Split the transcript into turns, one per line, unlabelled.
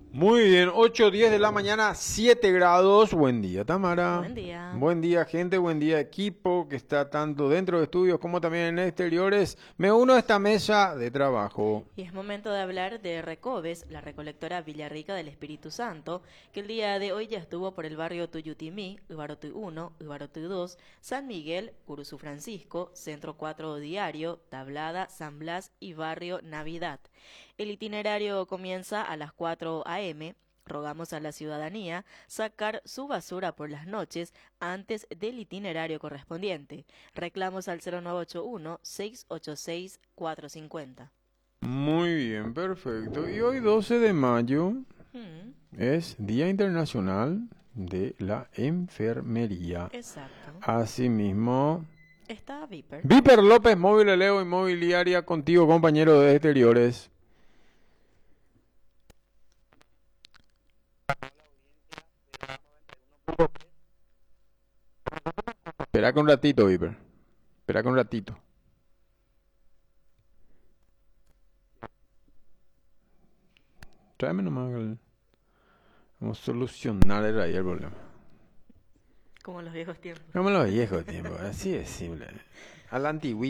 Muy bien, 8:10 de la mañana, 7 grados. Buen día, Tamara.
Buen día.
Buen día, gente. Buen día, equipo que está tanto dentro de estudios como también en exteriores. Me uno a esta mesa de trabajo.
Y es momento de hablar de Recobes, la recolectora Villarrica del Espíritu Santo, que el día de hoy ya estuvo por el barrio Tuyutimí, Ubarotu 1, Ubarotu 2, San Miguel, Curuzú Francisco, Centro 4 Diario, Tablada, San Blas y Barrio Navidad. El itinerario comienza a las 4 a.m. Rogamos a la ciudadanía sacar su basura por las noches antes del itinerario correspondiente. Reclamos al 0981-686-450.
Muy bien, perfecto. Y hoy 12 de mayo
Mm,
es Día Internacional de la Enfermería.
exacto.
Asimismo,
Está Viper.
Viper López, Móvil Leo Inmobiliaria, contigo, compañero de exteriores. Espera que un ratito, Viper. Espera que un ratito. Tráeme nomás. Vamos a solucionar ahí el problema.
Como en los viejos tiempos.
Como los viejos tiempos, así es simple. A la antigüita.